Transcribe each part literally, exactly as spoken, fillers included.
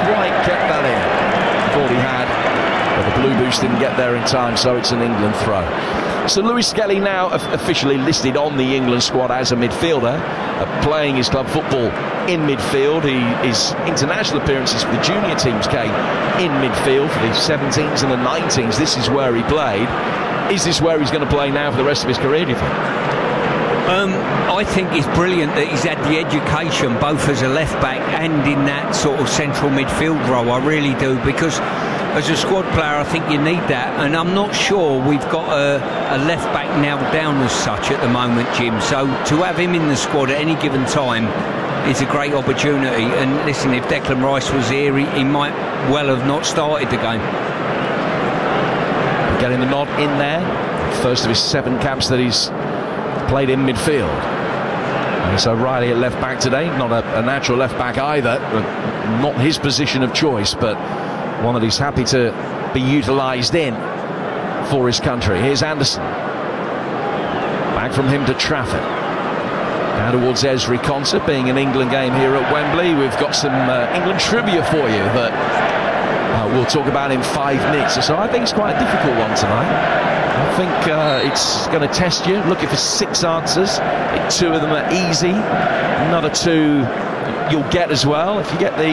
quite kept that in. Thought he had, but the Blue Boots didn't get there in time, so it's an England throw. So Lewis Skelly now officially listed on the England squad as a midfielder, uh, playing his club football in midfield. He, his international appearances for the junior teams came in midfield for the seventeens and the nineteens. This is where he played. Is this where he's going to play now for the rest of his career, do you think? Um, I think it's brilliant that he's had the education both as a left-back and in that sort of central midfield role. I really do, because as a squad player I think you need that, and I'm not sure we've got a, a left-back nailed down as such at the moment, Jim, so to have him in the squad at any given time is a great opportunity. And listen, if Declan Rice was here, he, he might well have not started the game. Getting the nod in there, first of his seven caps that he's played in midfield. And it's O'Reilly at left back today, not a, a natural left back either, not his position of choice, but one that he's happy to be utilised in for his country. Here's Anderson, back from him to Trafford, down towards Ezri Konsa. Being an England game here at Wembley, we've got some uh, England trivia for you that uh, we'll talk about in five minutes or so. I think it's quite a difficult one tonight. I think uh, it's going to test you, looking for six answers. I think two of them are easy, another two you'll get as well. If you get the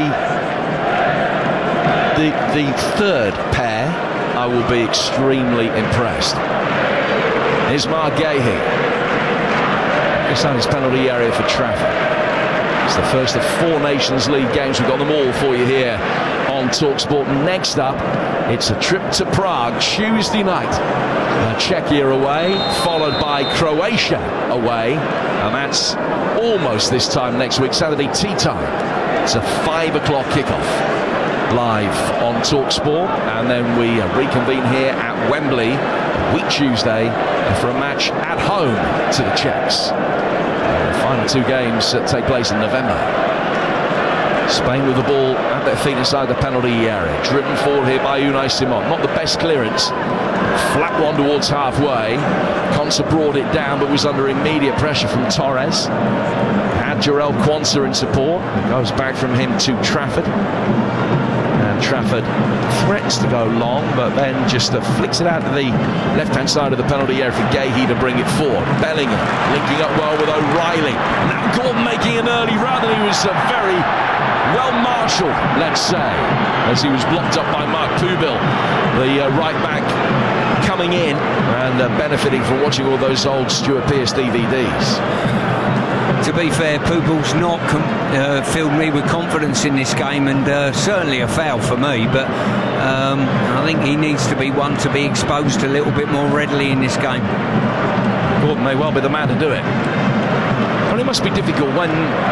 the, the third pair, I will be extremely impressed. Here's Mark Gahey. Inside his penalty area for Trafford. It's the first of four Nations League games. We've got them all for you here on TalkSport. Next up, it's a trip to Prague Tuesday night. Uh, Czechia away, followed by Croatia away, and that's almost this time next week, Saturday tea time. It's a five o'clock kickoff live on TalkSport, and then we uh, reconvene here at Wembley a week Tuesday for a match at home to the Czechs. Uh, the final two games uh, take place in November. Spain with the ball at their feet inside the penalty area, driven forward here by Unai Simon. Not the best clearance, flat one towards halfway. Konsa brought it down but was under immediate pressure from Torres. Had Jarell Quansah in support. It goes back from him to Trafford, and Trafford threatens to go long but then just uh, flicks it out to the left hand side of the penalty area for Gahey to bring it forward. Bellingham linking up well with O'Reilly. Now Gordon making an early run, and he was uh, very well marshalled, let's say, as he was blocked up by Mark Pubil, the uh, right back, coming in and uh, benefiting from watching all those old Stuart Pearce D V Ds. To be fair, Pubil's not uh, filled me with confidence in this game, and uh, certainly a foul for me, but um, I think he needs to be one to be exposed a little bit more readily in this game. Gordon may well be the man to do it. Well, it must be difficult when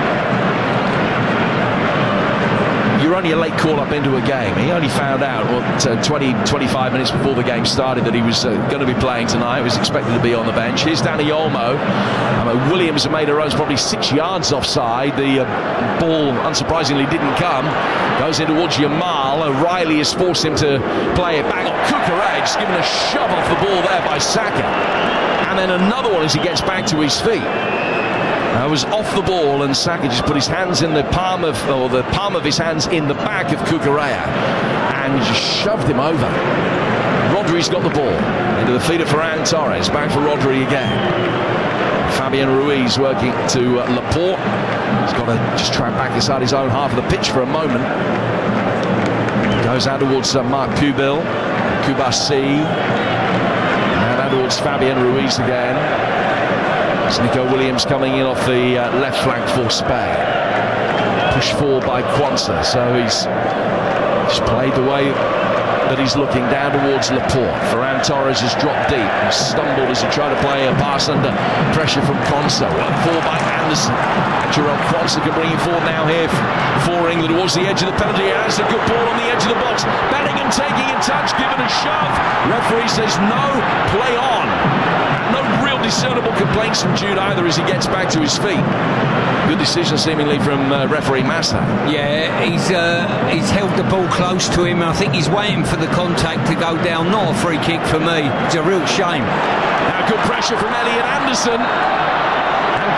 you're only a late call up into a game. He only found out what, uh, twenty, twenty-five minutes before the game started that he was uh, going to be playing tonight. He was expected to be on the bench. Here's Dani Olmo. Um, Williams made a run probably six yards offside. The uh, ball, unsurprisingly, didn't come. Goes in towards Yamal. O'Reilly has forced him to play it back on Cucurella, just given a shove off the ball there by Saka. And then another one as he gets back to his feet. I was off the ball, and Saka just put his hands in the palm of, or the palm of his hands in the back of Cucurella, and just shoved him over. Rodri's got the ball into the feet of Ferran Torres. Back for Rodri again. Fabian Ruiz working to uh, Laporte. He's got to just track back inside his own half of the pitch for a moment. Goes out towards uh, Mark Pubil, Kubasi, and out towards Fabian Ruiz again. It's Nico Williams coming in off the uh, left flank for Spain. Pushed forward by Quansah, so he's just played the way that he's looking down towards Laporte. Ferran Torres has dropped deep. He stumbled as he tried to play a pass under pressure from Quansah. Worked forward by Anderson. And Jarell Quansah can bring it forward now here for England towards the edge of the penalty area. Has a good ball on the edge of the box. Bellingham taking in touch, giving a shove. Referee says no, play on. No real discernible complaints from Jude either as he gets back to his feet. Good decision seemingly from uh, referee Massa. Yeah, he's uh, he's held the ball close to him. I think he's waiting for the contact to go down. Not a free kick for me. It's a real shame. Now good pressure from Elliot Anderson. And Kane not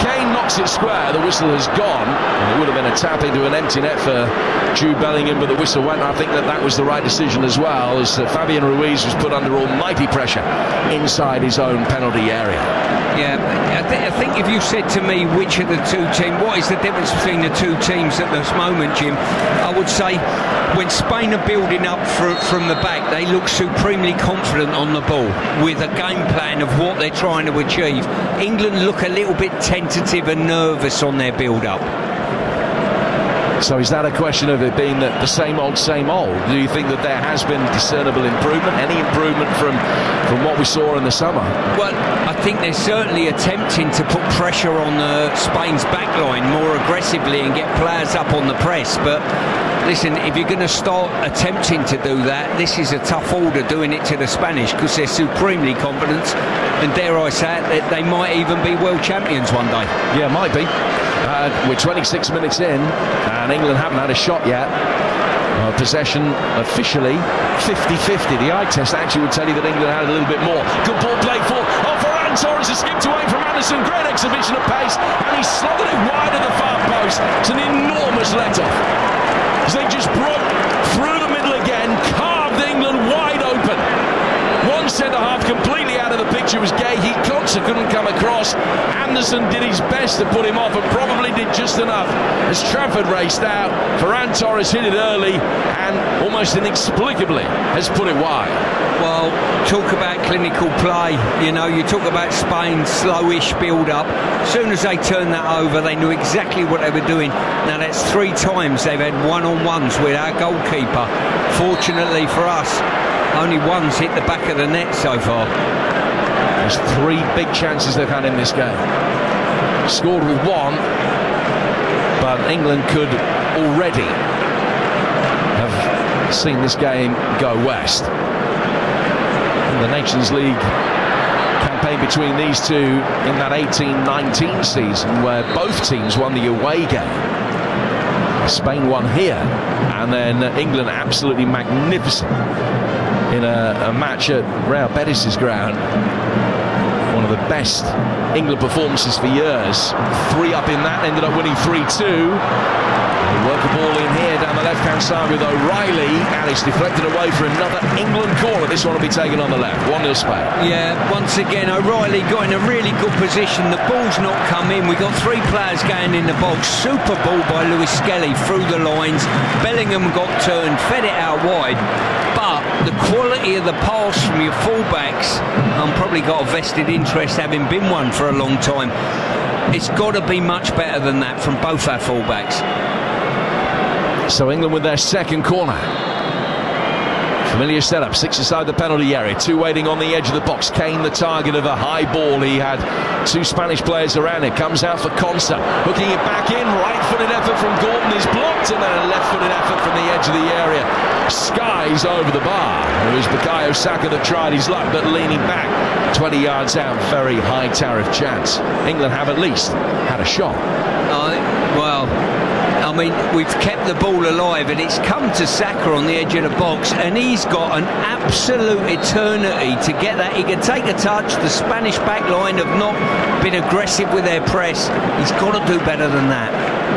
makes it square. The whistle has gone, and it would have been a tap into an empty net for Jude Bellingham, but the whistle went. I think that that was the right decision as well, as uh, Fabian Ruiz was put under almighty pressure inside his own penalty area. Yeah, I, th I think if you said to me which of the two teams, what is the difference between the two teams at this moment, Jim, I would say when Spain are building up for, from the back, they look supremely confident on the ball with a game plan of what they're trying to achieve. England look a little bit tentative and nervous on their build-up. So is that a question of it being the, the same old, same old? Do you think that there has been discernible improvement, any improvement from, from what we saw in the summer? Well, I think they're certainly attempting to put pressure on uh, Spain's backline more aggressively and get players up on the press. But listen, if you're going to start attempting to do that, this is a tough order doing it to the Spanish, because they're supremely confident, and dare I say it, they might even be world champions one day. Yeah, might be. Uh, we're twenty-six minutes in, and England haven't had a shot yet. Uh, possession officially fifty fifty. The eye test actually would tell you that England had a little bit more. Good ball played for. Oh, Ferran Torres has skipped away from Anderson. Great exhibition of pace, and he's slotted it wide of the far post. It's an enormous let-off. As they just broke through the middle again, carved England wide open. One centre-half completely out of the picture was Gay. He Konsa couldn't come across. Anderson did his best to put him off and probably did just enough as Trafford raced out. Ferran Torres hit it early and almost inexplicably has put it wide. Well, talk about clinical play. You know, you talk about Spain's slowish build-up. As soon as they turned that over, they knew exactly what they were doing. Now, that's three times they've had one-on-ones with our goalkeeper. Fortunately for us, only one's hit the back of the net so far. There's three big chances they've had in this game. Scored with one, but England could already have seen this game go west. In the Nations League campaign between these two in that eighteen nineteen season, where both teams won the away game. Spain won here, and then England absolutely magnificent in a, a match at Real Betis' ground. One of the best England performances for years. Three up in that, ended up winning three two. They work a ball in here down the left-hand side with O'Reilly, and it's deflected away for another England corner. This one will be taken on the left. one nil Spain. Yeah, once again, O'Reilly got in a really good position. The ball's not come in. We've got three players going in the box. Super ball by Lewis Skelly through the lines. Bellingham got turned, fed it out wide. But the quality of the pass from your fullbacks, I'm probably got a vested interest, having been one for a long time. It's got to be much better than that from both our fullbacks. So England with their second corner. Familiar setup, six inside the penalty area, two waiting on the edge of the box. Kane the target of a high ball. He had two Spanish players around it. Comes out for Konsa, hooking it back in. Right-footed effort from Gordon is blocked, and then a left-footed effort from the edge of the area. Skies over the bar. It was Bukayo Saka that tried his luck, but leaning back twenty yards out, very high tariff chance. England have at least had a shot. Uh, well, I mean, we've kept the ball alive, and it's come to Saka on the edge of the box, and he's got an absolute eternity to get that. He can take a touch. The Spanish back line have not been aggressive with their press. He's got to do better than that.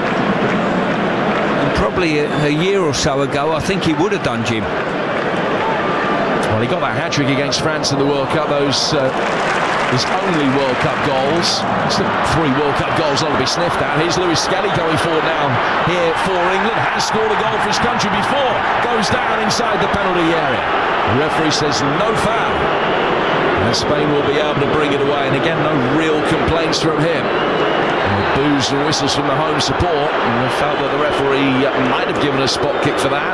And probably a, a year or so ago, I think he would have done, Jim. Well, he got that hat-trick against France in the World Cup. Those uh, his only World Cup goals. Still three World Cup goals not to be sniffed at. Here's Lewis Skelly going forward now here for England. Has scored a goal for his country before. Goes down inside the penalty area. The referee says no foul. And Spain will be able to bring it away. And again, no real complaints from him. And boos and whistles from the home support. And they felt that the referee might have given a spot kick for that.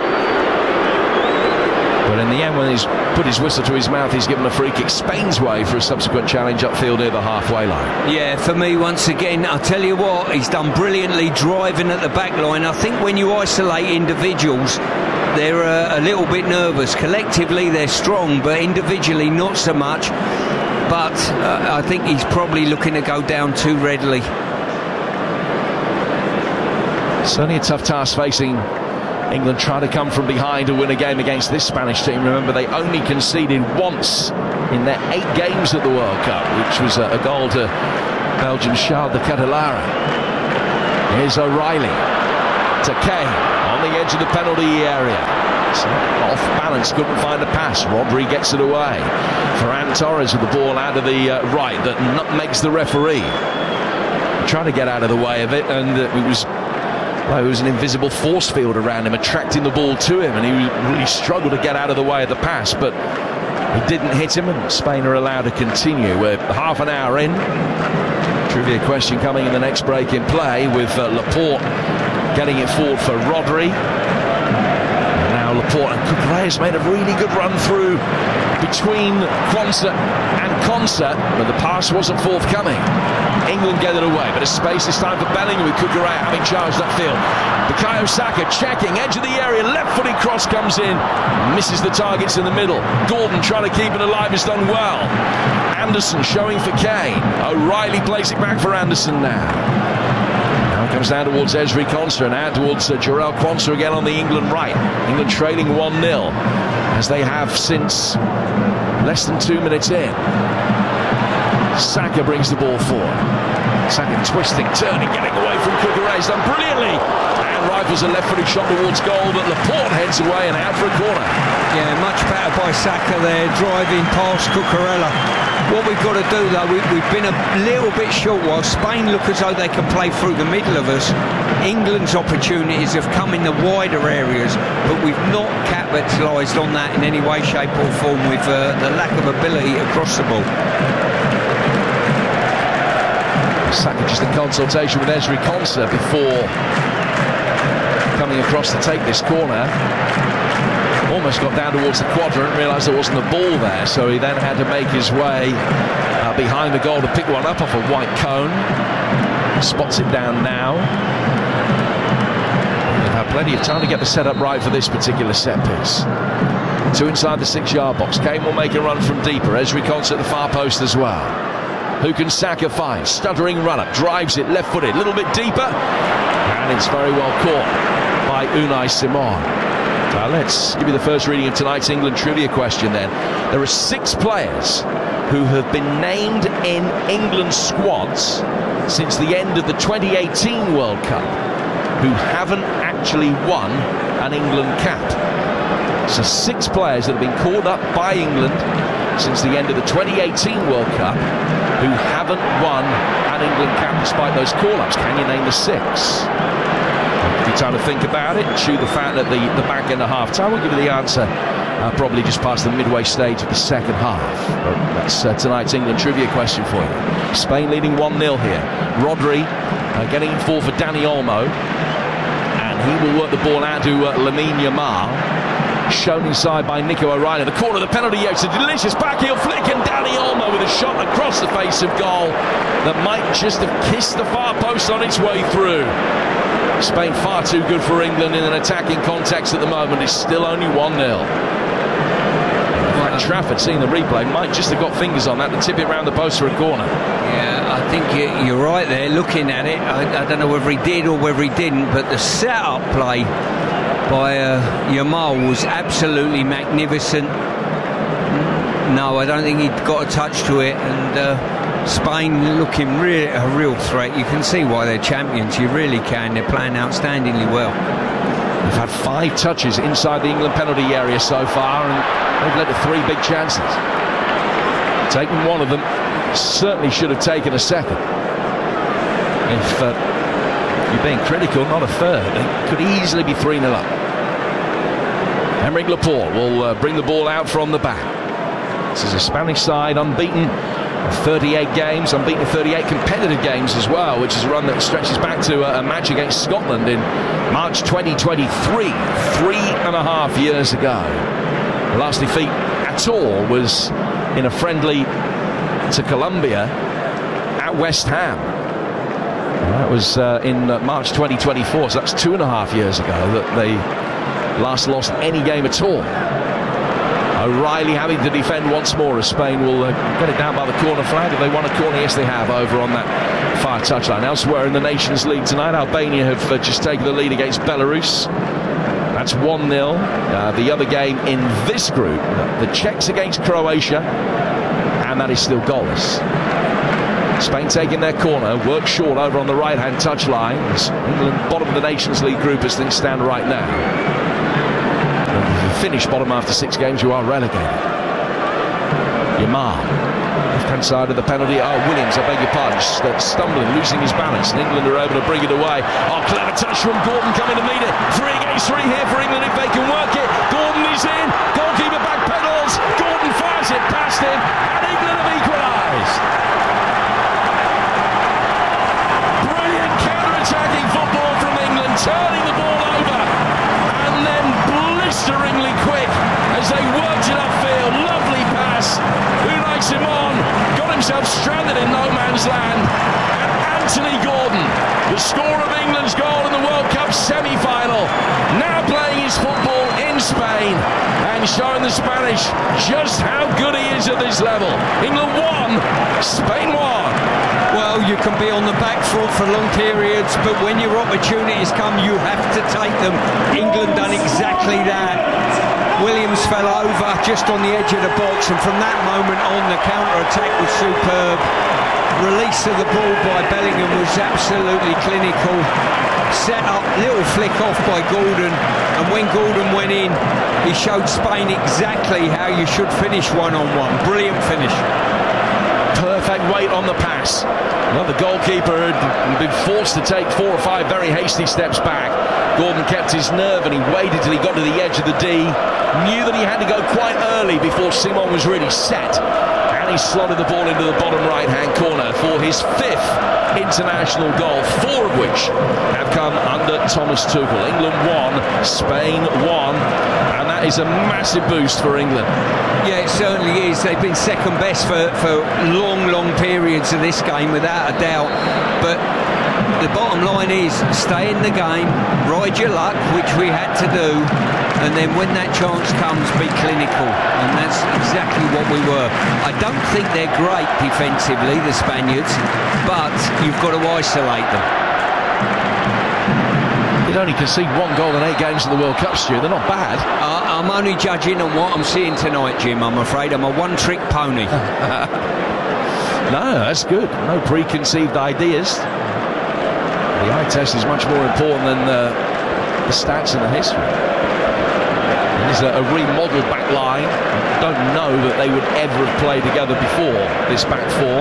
But in the end, when he's put his whistle to his mouth, he's given a free kick Spain's way for a subsequent challenge upfield near the halfway line. Yeah, for me, once again, I'll tell you what, he's done brilliantly driving at the back line. I think when you isolate individuals, they're uh, a little bit nervous. Collectively, they're strong, but individually, not so much. But uh, I think he's probably looking to go down too readily. Certainly a tough task facing England, trying to come from behind to win a game against this Spanish team. Remember, they only conceded once in their eight games at the World Cup, which was a, a goal to Belgium's Charles de Ketelaere. Here's O'Reilly to Kane on the edge of the penalty area. So off balance, couldn't find a pass. Rodri gets it away. Ferran Torres with the ball out of the uh, right that nutmegs the referee. Trying to get out of the way of it, and uh, it was well, it was an invisible force field around him, attracting the ball to him, and he really struggled to get out of the way of the pass, but he didn't hit him, and Spain are allowed to continue. We're half an hour in. Trivia question coming in the next break in play, with uh, Laporte getting it forward for Rodri. And now Laporte and Cucurella made a really good run through between Quansah and Konsa, but the pass wasn't forthcoming. England get it away, but a space this time for Bellingham, with Cucurella having charged upfield. Bukayo Saka checking, edge of the area, left-footed cross comes in, misses the targets in the middle. Gordon trying to keep it alive, has done well. Anderson showing for Kane. O'Reilly plays it back for Anderson now. Now it comes down towards Ezri Konsa and out towards uh, Jarell Quansah again on the England right. England trailing one nil, as they have since less than two minutes in. Saka brings the ball forward. Saka twisting, turning, getting away from Cucurella. He's done brilliantly. And rifles a left-footed shot towards goal, but Laporte heads away and out for a corner. Yeah, much better by Saka there, driving past Cucurella. What we've got to do, though, we, we've been a little bit short. While Spain look as though they can play through the middle of us, England's opportunities have come in the wider areas, but we've not capitalised on that in any way, shape or form, with uh, the lack of ability across the ball. Saka just in consultation with Ezri Konsa before coming across to take this corner. Almost got down towards the quadrant, realised there wasn't a ball there, so he then had to make his way uh, behind the goal to pick one up off a white cone. Spots it down now. They've had plenty of time to get the setup right for this particular set piece. Two inside the six-yard box. Kane will make a run from deeper. Ezri Konsa at the far post as well. Who can Saka find? Stuttering run-up, drives it left-footed, a little bit deeper, and it's very well caught by Unai Simon. Well, let's give you the first reading of tonight's England trivia question then. There are six players who have been named in England squads since the end of the twenty eighteen World Cup who haven't actually won an England cap. So six players that have been called up by England since the end of the twenty eighteen World Cup who haven't won an England cap despite those call-ups. Can you name the six? I'll give you time to think about it. Chew the fat at the, the back end of half-time. We'll give you the answer uh, probably just past the midway stage of the second half. But that's uh, tonight's England trivia question for you. Spain leading one nil here. Rodri uh, getting in for for Dani Olmo. And he will work the ball out to uh, Lamine Yamal. Shown inside by Nico O'Reilly. The corner of the penalty area. It's a delicious backheel flick, and Dani Olmo with a shot across the face of goal that might just have kissed the far post on its way through. Spain far too good for England in an attacking context at the moment. It's still only one nil. Like Trafford, seeing the replay, might just have got fingers on that to tip it round the post for a corner. Yeah, I think you're right there looking at it. I, I don't know whether he did or whether he didn't, but the set-up play by uh, Yamal was absolutely magnificent. No, I don't think he'd got a touch to it, and uh, Spain looking really a real threat. You can see why they're champions. You really can. They're playing outstandingly well. They've had five touches inside the England penalty area so far, and they've led to three big chances. Taking one of them, certainly should have taken a second. If uh, you're being critical, not a third. It could easily be three nil up. Aymeric Laporte will uh, bring the ball out from the back. This is a Spanish side unbeaten thirty-eight games, unbeaten thirty-eight competitive games as well, which is a run that stretches back to a, a match against Scotland in March twenty twenty-three, three and a half years ago. The last defeat at all was in a friendly to Colombia at West Ham. That was uh, in uh, March twenty twenty-four, so that's two and a half years ago that they last lost any game at all. O'Reilly having to defend once more as Spain will uh, get it down by the corner flag. If they want a corner, yes they have, over on that far touchline. Elsewhere in the Nations League tonight, Albania have uh, just taken the lead against Belarus. That's one nil. Uh, the other game in this group, uh, the Czechs against Croatia, and that is still goalless. Spain taking their corner, work short over on the right-hand touchline. England bottom of the Nations League group as things stand right now. If you finish bottom after six games, you are relegated. Yamal, left-hand side of the penalty. Oh, Williams, I beg your pardon, stumbling, losing his balance, and England are able to bring it away. Oh, clever touch from Gordon coming to meet it. Three against three here for England if they can work it. Gordon is in. Goalkeeper back pedals. Gordon fires it past him, and England have equalised. Brilliant counter-attacking football from England, turning the ball over, and then blisteringly quick as they worked it upfield. Lovely pass. Unai Simon got himself stranded in no man's land, and Anthony Gordon, the scorer of England's goal in the World Cup semi-final, now playing his football in Spain and showing the Spanish just how good he is at this level. England won, Spain won. Well, you can be on the back foot for long periods, but when your opportunities come, you have to take them. England done exactly that. Williams fell over just on the edge of the box, and from that moment on, the counter-attack was superb. Release of the ball by Bellingham was absolutely clinical. Set up, little flick off by Gordon, and when Gordon went in, he showed Spain exactly how you should finish one-on-one. Brilliant finish. Perfect weight on the pass. Well, the goalkeeper had been forced to take four or five very hasty steps back. Gordon kept his nerve and he waited till he got to the edge of the D. Knew that he had to go quite early before Simon was really set. And he slotted the ball into the bottom right-hand corner for his fifth international goal, four of which have come under Thomas Tuchel. England won, Spain won, and that is a massive boost for England. Yeah, it certainly is. They've been second best for, for long, long periods of this game, without a doubt. But the bottom line is, stay in the game, ride your luck, which we had to do, and then when that chance comes, be clinical. And that's exactly what we were. I don't think they're great defensively, the Spaniards, but you've got to isolate them. They'd only concede one goal in eight games in the World Cup, Stu. They're not bad. Uh, I'm only judging on what I'm seeing tonight, Jim, I'm afraid. I'm a one-trick pony. No, that's good. No preconceived ideas. The eye test is much more important than uh, the stats and the history. It is a, a remodeled back line. Don't know that they would ever have played together before, this back four.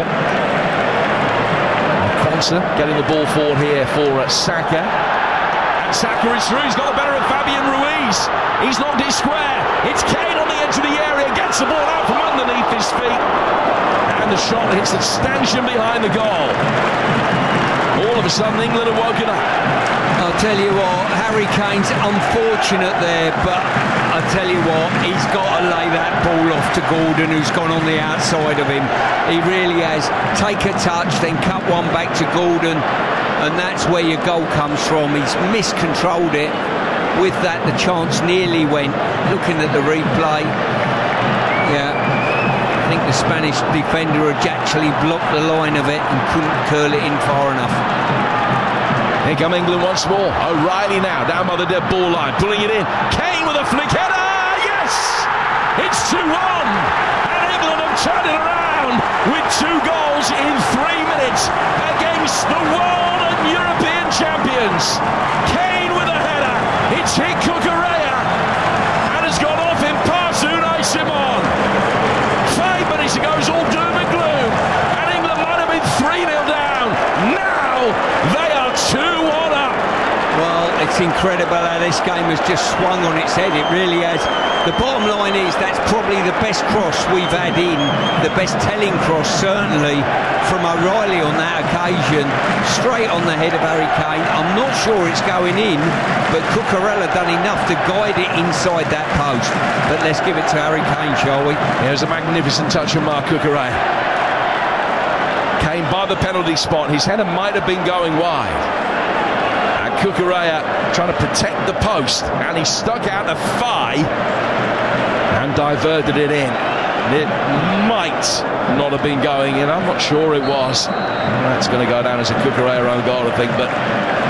Quansah getting the ball forward here for uh, Saka. And Saka is through. He's got the better of Fabian Ruiz. He's knocked it square. It's Kane on the edge of the area. Gets the ball out from underneath his feet. And the shot hits the stanchion behind the goal. All of a sudden, England have woken up. I'll tell you what, Harry Kane's unfortunate there, but I'll tell you what, he's got to lay that ball off to Gordon, who's gone on the outside of him. He really has. Take a touch, then cut one back to Gordon, and that's where your goal comes from. He's miscontrolled it. With that, the chance nearly went. Looking at the replay, yeah, I think the Spanish defender had actually blocked the line of it and couldn't curl it in far enough. Here come England once more. O'Reilly now down by the dead ball line, pulling it in. Kane with a flick header. Yes, it's two one, and England have turned it around with two goals in three minutes against the world and European champions. Kane with a header. It's hit Cucurella and has gone off in past Unai Simon. Five minutes ago, it was all doom and gloom, and England might have been three nil down. Now they are two one up. Well, it's incredible how this game has just swung on its head. It really has. The bottom line is that's probably the best cross we've had in, the best telling cross certainly from O'Reilly on that occasion, straight on the head of Harry Kane. I'm not sure it's going in, but Cucurella done enough to guide it inside that post. But let's give it to Harry Kane, shall we? Here's a magnificent touch from Marc Cucurella. Kane by the penalty spot. His header might have been going wide. And Cucurella trying to protect the post, and he stuck out a thigh and diverted it in. It might not have been going in. I'm not sure it was. That's going to go down as a Cucurella own goal, I think, but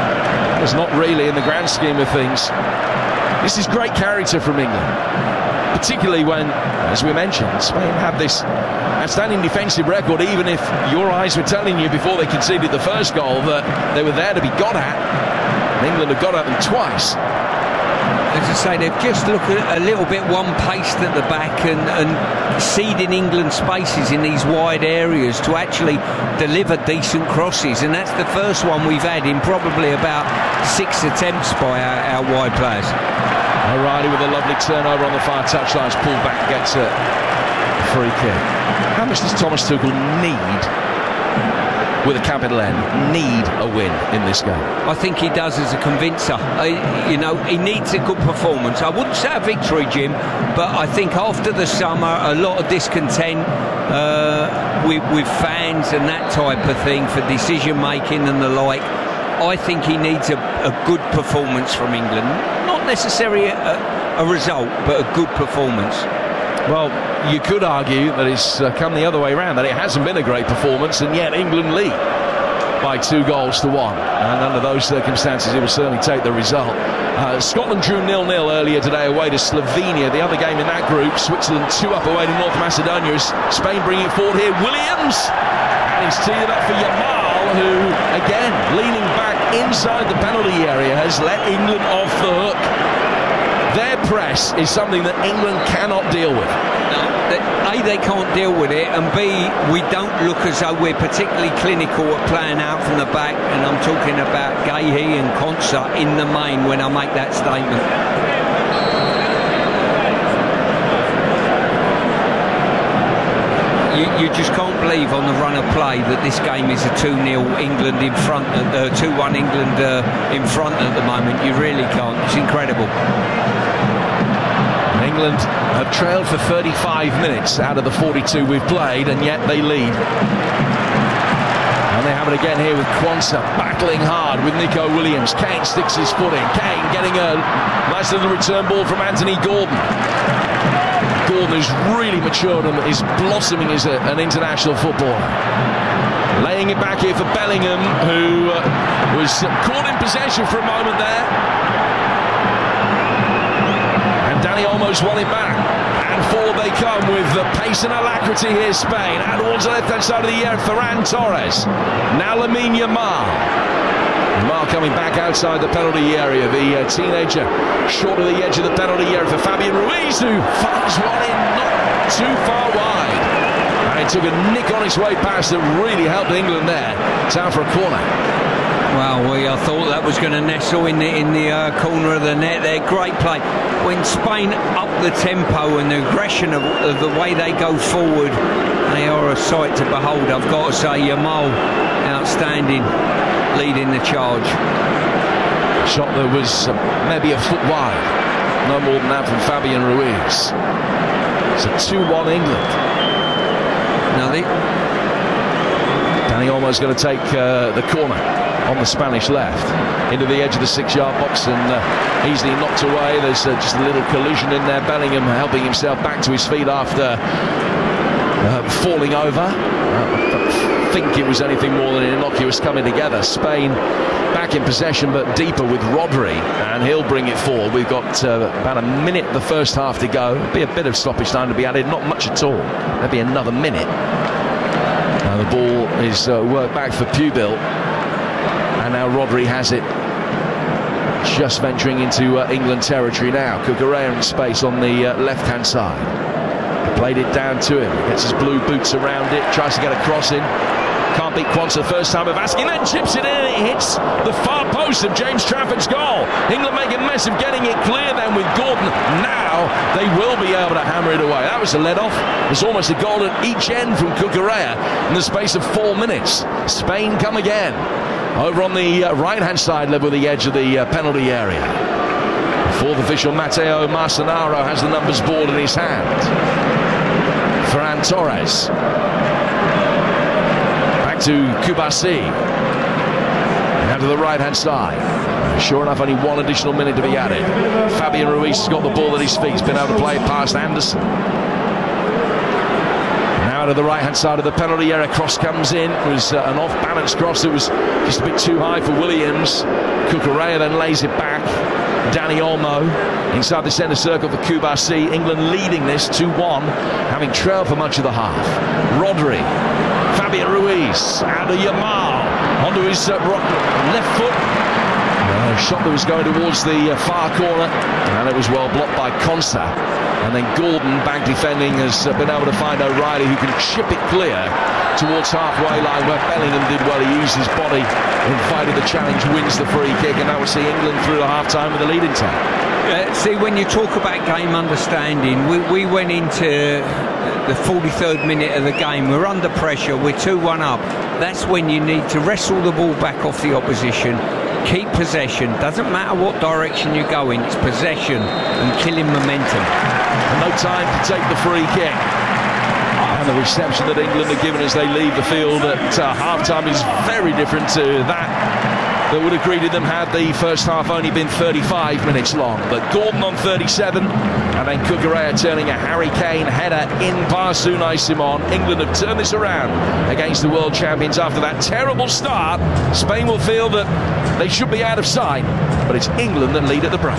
it's not really in the grand scheme of things. This is great character from England. particularly when, as we mentioned, Spain have this outstanding defensive record, even if your eyes were telling you before they conceded the first goal that they were there to be got at. And England have got at them twice. As I say, they've just looked a little bit one-paced at the back and, and ceding England spaces in these wide areas to actually deliver decent crosses, and that's the first one we've had in probably about six attempts by our, our wide players. O'Reilly with a lovely turnover on the far touchline, pulled back and gets a free kick. How much does Thomas Tuchel need, with a capital N, need a win in this game? I think he does as a convincer. I, you know, he needs a good performance. I wouldn't say a victory, Jim, but I think after the summer, a lot of discontent uh, with, with fans and that type of thing for decision making and the like. I think he needs a, a good performance from England. Not necessarily a, a result, but a good performance. Well, you could argue that it's uh, come the other way around, that it hasn't been a great performance, and yet England lead by two goals to one. And under those circumstances, it will certainly take the result. Uh, Scotland drew nil nil earlier today away to Slovenia. The other game in that group, Switzerland two up away to North Macedonia. As Spain bringing it forward here. Williams! And he's teed it up for Yamal, who, again, leaning back inside the penalty area, has let England off the hook. Their press is something that England cannot deal with. A, they can't deal with it, and B, we don't look as though we're particularly clinical at playing out from the back, and I'm talking about Guéhi and Konsa in the main when I make that statement. You, you just can't believe on the run of play that this game is a two nil England in front, uh, two one England uh, in front at the moment. You really can't. It's incredible. England have trailed for thirty-five minutes out of the forty-two we've played, and yet they lead. And they have it again here with Quansah battling hard with Nico Williams. Kane sticks his foot in. Kane getting a nice little return ball from Anthony Gordon. Gordon has really matured and is blossoming as a, an international footballer. Laying it back here for Bellingham, who uh, was caught in possession for a moment there. And Danny almost won it back. And forward they come with the pace and alacrity here, Spain. And towards the left-hand side of the area, Ferran Torres. Now Lamine Yamal. Yamal coming back outside the penalty area. The uh, teenager short of the edge of the penalty area for Fabian Ruiz, who fires one in not too far wide. And it took a nick on its way past that really helped England there. Time for a corner. Well, we I thought that was going to nestle in the in the uh, corner of the net there. Great play. When Spain up the tempo and the aggression of, of the way they go forward, they are a sight to behold. I've got to say, Yamal, outstanding, leading the charge. Shot that was uh, maybe a foot wide, no more than that from Fabian Ruiz. It's a two one England. Now the Danny Olmo's going to take uh, the corner on the Spanish left into the edge of the six-yard box, and uh, easily knocked away. There's uh, just a little collision in there. Bellingham helping himself back to his feet after uh, falling over. Uh, I think it was anything more than an innocuous coming together. Spain back in possession, but deeper with Rodri, and he'll bring it forward. We've got uh, about a minute the first half to go. It'll be a bit of stoppage time to be added, not much at all. Maybe another minute. Now the ball is uh, worked back for Pubil. And now Rodri has it, just venturing into uh, England territory now. Cucurella in space on the uh, left-hand side. He played it down to him, gets his blue boots around it, tries to get a cross in. Can't beat Quansah the first time of asking, then chips it in and it hits the far post of James Trafford's goal. England make a mess of getting it clear then with Gordon. Now they will be able to hammer it away. That was a let-off. There's almost a goal at each end from Cucurella in the space of four minutes. Spain come again. Over on the uh, right-hand side, level with the edge of the uh, penalty area. Fourth official, Mateo Marcenaro, has the numbers board in his hand. Ferran Torres. Back to Kubasi. Now to the right-hand side. Sure enough, only one additional minute to be added. Fabian Ruiz has got the ball at his feet. He's been able to play it past Anderson. To the right-hand side of the penalty area, cross comes in. It was uh, an off-balance cross. It was just a bit too high for Williams. Cucurella then lays it back. Danny Olmo inside the centre circle for Koubassy. England leading this two one, having trailed for much of the half. Rodri, Fabian Ruiz, and Yamal onto his uh, left foot. A shot that was going towards the uh, far corner, and it was well blocked by Konsa. And then Gordon, back defending, has uh, been able to find O'Reilly, who can chip it clear towards halfway line, where Bellingham did well. He used his body and fighted the challenge, wins the free kick, and that will see England through the half-time with the lead intact. Uh, see, when you talk about game understanding, we, we went into the forty-third minute of the game. We're under pressure, we're two one up. That's when you need to wrestle the ball back off the opposition, keep possession. Doesn't matter what direction you're going, it's possession and killing momentum. And no time to take the free kick. And the reception that England are given as they leave the field at uh, half-time is very different to that that would have greeted them had the first half only been thirty-five minutes long. But Gordon on thirty-seven, and then Cucurella turning a Harry Kane header in past Unai Simon. England have turned this around against the world champions after that terrible start. Spain will feel that they should be out of sight, but it's England that lead at the break.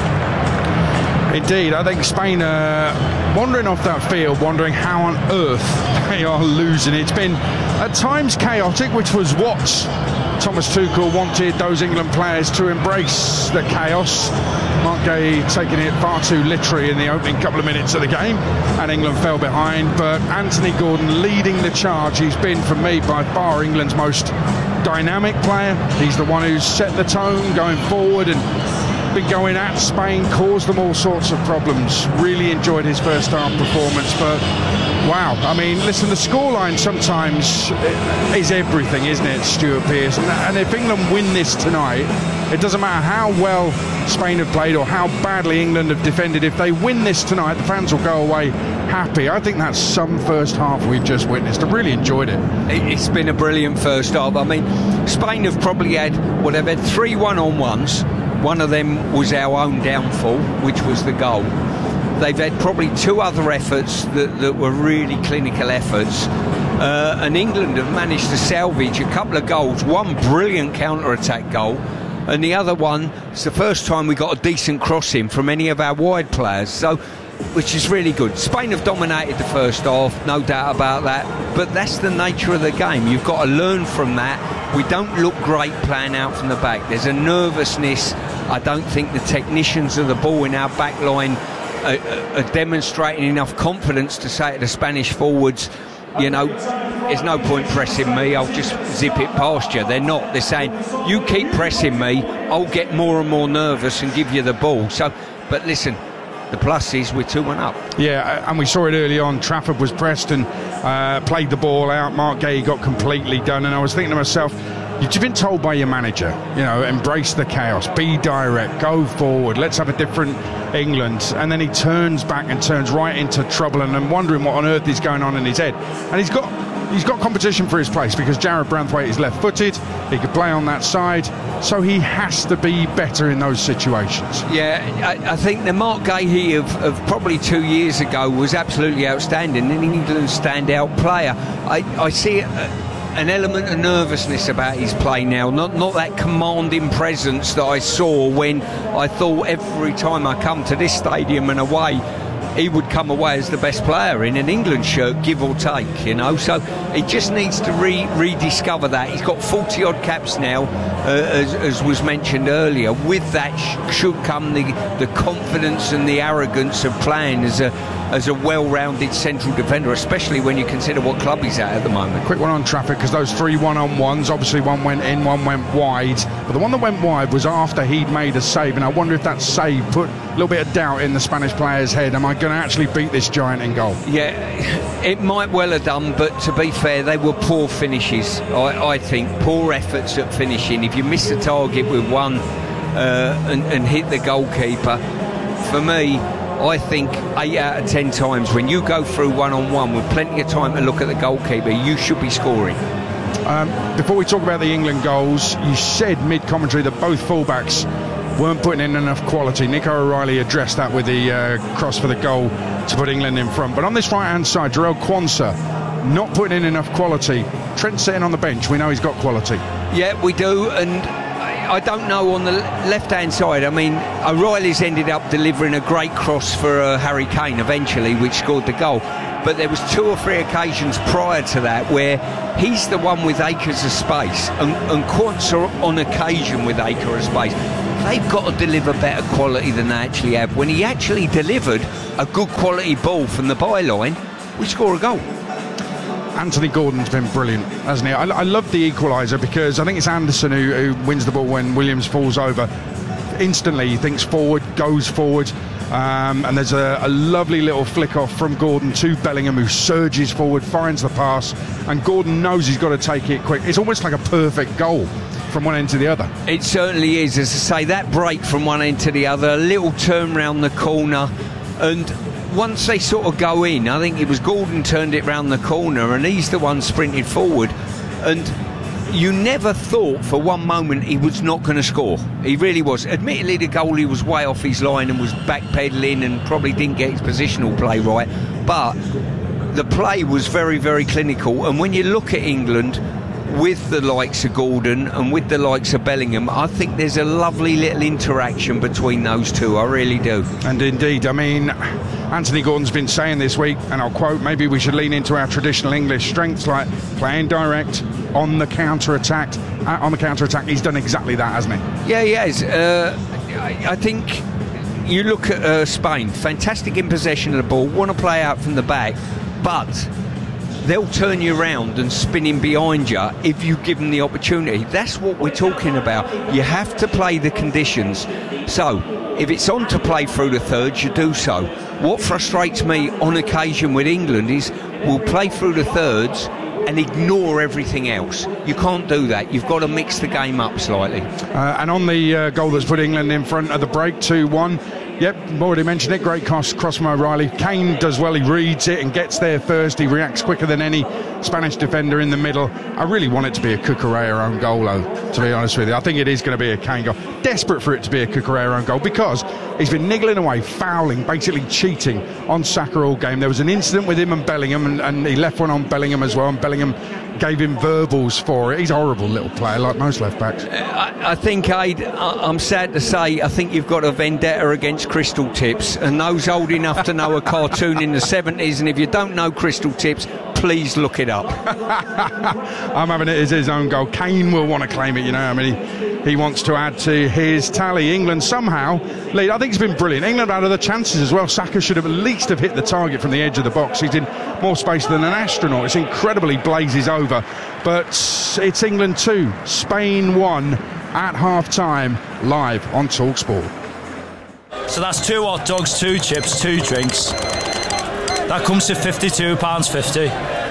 Indeed, I think Spain are wandering off that field, wondering how on earth they are losing. It's been at times chaotic, which was what Thomas Tuchel wanted those England players to embrace, the chaos. Mark Gay taking it far too literally in the opening couple of minutes of the game, and England fell behind. But Anthony Gordon leading the charge. He's been, for me, by far England's most dynamic player. He's the one who's set the tone going forward and been going at Spain, caused them all sorts of problems. Really enjoyed his first half performance, but wow, I mean, listen, the scoreline sometimes is everything, isn't it, Stuart Pearce? And, and if England win this tonight, it doesn't matter how well Spain have played or how badly England have defended. If they win this tonight, the fans will go away happy. I think that's some first half we've just witnessed. I really enjoyed it. It's been a brilliant first half. I mean, Spain have probably had, well, they've had three one-on-ones. One of them was our own downfall, which was the goal. They've had probably two other efforts that, that were really clinical efforts. Uh, and England have managed to salvage a couple of goals. One brilliant counter-attack goal, and the other one, it's the first time we got a decent crossing from any of our wide players. So, which is really good. Spain have dominated the first half, no doubt about that. But that's the nature of the game. You've got to learn from that. We don't look great playing out from the back. There's a nervousness. I don't think the technicians of the ball in our back line are, are demonstrating enough confidence to say to the Spanish forwards, you know, there's no point pressing me, I'll just zip it past you. They're not. They're saying, you keep pressing me, I'll get more and more nervous and give you the ball. So, but listen, the plus is we're two one up. Yeah, and we saw it early on. Trafford was pressed and uh, played the ball out. Mark Gay got completely done, and I was thinking to myself, you've been told by your manager, you know, embrace the chaos, be direct, go forward, let's have a different England. And then he turns back and turns right into trouble, and I'm wondering what on earth is going on in his head. And he's got he's got competition for his place because Jared Branthwaite is left-footed, he could play on that side, so he has to be better in those situations. Yeah, I, I think the Mark Gahey of, of probably two years ago was absolutely outstanding, an England's standout player. I, I see it, uh, an element of nervousness about his play now, not not that commanding presence that I saw when I thought every time I come to this stadium and away, he would come away as the best player in an England shirt, give or take, you know. So he just needs to re rediscover that. He's got forty odd caps now, uh, as, as was mentioned earlier. With that sh should come the the confidence and the arrogance of playing as a as a well-rounded central defender, especially when you consider what club he's at at the moment. Quick one on Trafford, because those three one-on-ones, obviously one went in, one went wide, but the one that went wide was after he'd made a save, and I wonder if that save put a little bit of doubt in the Spanish player's head. Am I going to actually beat this giant in goal? Yeah, it might well have done, but to be fair, they were poor finishes, I, I think, poor efforts at finishing. If you miss the target with one uh, and, and hit the goalkeeper, for me, I think eight out of ten times when you go through one-on-one with plenty of time to look at the goalkeeper, you should be scoring. Um, before we talk about the England goals, you said mid-commentary that both fullbacks weren't putting in enough quality. Nico O'Reilly addressed that with the uh, cross for the goal to put England in front. But on this right-hand side, Jarell Quansah not putting in enough quality. Trent sitting on the bench, we know he's got quality. Yeah, we do, and I don't know on the left-hand side. I mean, O'Reilly's ended up delivering a great cross for uh, Harry Kane eventually, which scored the goal. But there was two or three occasions prior to that where he's the one with acres of space, and, and Quants are on occasion with acre of space. They've got to deliver better quality than they actually have. When he actually delivered a good quality ball from the byline, we score a goal. Anthony Gordon's been brilliant, hasn't he? I, I love the equaliser because I think it's Anderson who, who wins the ball when Williams falls over. Instantly, he thinks forward, goes forward. Um, and there's a, a lovely little flick off from Gordon to Bellingham, who surges forward, finds the pass, and Gordon knows he's got to take it quick. It's almost like a perfect goal from one end to the other. It certainly is. As I say, that break from one end to the other, a little turn round the corner, and once they sort of go in, I think it was Gordon turned it round the corner, and he's the one sprinted forward, and you never thought for one moment he was not going to score. He really was. Admittedly, the goalie was way off his line and was backpedaling and probably didn't get his positional play right, but the play was very, very clinical. And when you look at England with the likes of Gordon and with the likes of Bellingham, I think there's a lovely little interaction between those two. I really do. And indeed, I mean, Anthony Gordon's been saying this week, and I'll quote, maybe we should lean into our traditional English strengths like playing direct, on the counter-attack. Uh, on the counter-attack, he's done exactly that, hasn't he? Yeah, he has. Uh, I, I think you look at uh, Spain, fantastic in possession of the ball, want to play out from the back, but they'll turn you around and spin in behind you if you give them the opportunity. That's what we're talking about. You have to play the conditions. So, if it's on to play through the thirds, you do so. What frustrates me on occasion with England is we'll play through the thirds and ignore everything else. You can't do that. You've got to mix the game up slightly. Uh, and on the uh, goal that's put England in front of the break, two one. Yep, already mentioned it. Great cross, cross from O'Reilly. Kane does well. He reads it and gets there first. He reacts quicker than any Spanish defender in the middle. I really want it to be a Cucurella own goal, though, to be honest with you. I think it is going to be a Kane goal. Desperate for it to be a Cucurella own goal because he's been niggling away, fouling, basically cheating on Saka all game. There was an incident with him and Bellingham, and, and he left one on Bellingham as well, and Bellingham gave him verbals for it. He's a horrible little player, like most left-backs. I, I think, Aid, I'm sad to say, I think you've got a vendetta against Crystal Tips, and those old enough to know a cartoon in the seventies, and if you don't know Crystal Tips, please look it up. I'm having it as his own goal. Kane will want to claim it, you know. I mean, he, he wants to add to his tally. England somehow lead. I think it's been brilliant. England had other chances as well. Saka should have at least have hit the target from the edge of the box. He's in more space than an astronaut. It's incredibly blazes over. But it's England two, Spain one at half-time, live on TalkSport. So that's two hot dogs, two chips, two drinks. That comes to fifty-two pounds fifty.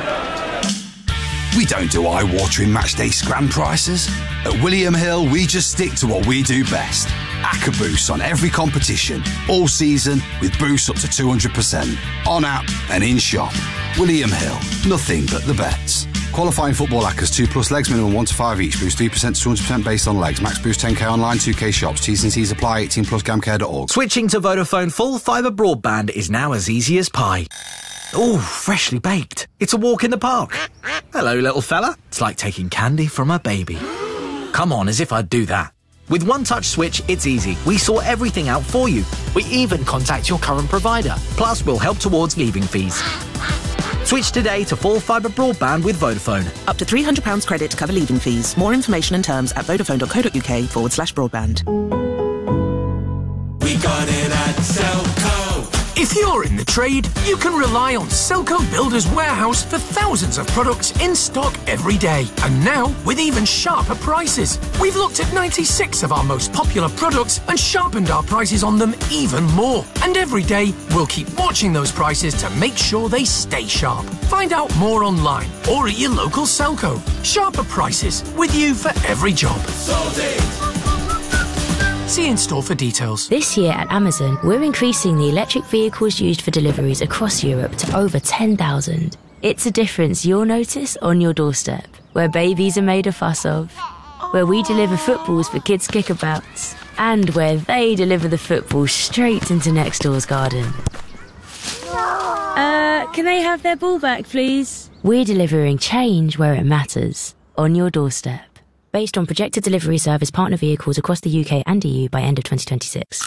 We don't do eye-watering matchday scram prices. At William Hill, we just stick to what we do best. Acca boosts on every competition, all season, with boosts up to two hundred percent. On app and in shop. William Hill, nothing but the bets. Qualifying football accas, two plus legs, minimum one to five each. Boost three percent to two hundred percent based on legs. Max boost ten k online, two k shops. T's and C's apply, eighteen plus gamcare dot org. Switching to Vodafone full fibre broadband is now as easy as pie. Ooh, freshly baked. It's a walk in the park. Hello, little fella. It's like taking candy from a baby. Come on, as if I'd do that. With One Touch Switch, it's easy. We sort everything out for you. We even contact your current provider. Plus, we'll help towards leaving fees. Switch today to full fibre broadband with Vodafone. Up to three hundred pounds credit to cover leaving fees. More information and terms at vodafone.co.uk forward slash broadband. We got it at Selco. If you're in the trade, you can rely on Selco Builders Warehouse for thousands of products in stock every day. And now, with even sharper prices. We've looked at ninety-six of our most popular products and sharpened our prices on them even more. And every day, we'll keep watching those prices to make sure they stay sharp. Find out more online or at your local Selco. Sharper prices, with you for every job. Sold it. See in store for details. This year at Amazon, we're increasing the electric vehicles used for deliveries across Europe to over ten thousand. It's a difference you'll notice on your doorstep, where babies are made a fuss of, where we deliver footballs for kids' kickabouts, and where they deliver the football straight into next door's garden. Uh, can they have their ball back, please? We're delivering change where it matters, on your doorstep. based on projected delivery service partner vehicles across the U K and E U by end of twenty twenty-six.